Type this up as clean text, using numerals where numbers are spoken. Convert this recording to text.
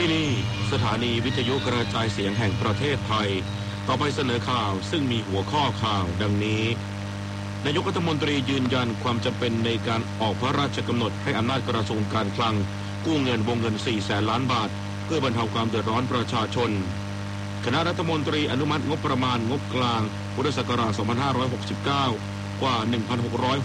ที่นี่สถานีวิทยุกระจายเสียงแห่งประเทศไทยต่อไปเสนอข่าวซึ่งมีหัวข้อข่าวดังนี้นายกรัฐมนตรียืนยันความจำเป็นในการออกพระราชกำหนดให้อำนาจกระทรวงการคลังกู้เงินวงเงิน 400,000 ล้านบาทเพื่อบรรเทาความเดือดร้อนประชาชนคณะรัฐมนตรีอนุมัติงบประมาณงบกลางพุทธศักราช 2569 กว่า 1,600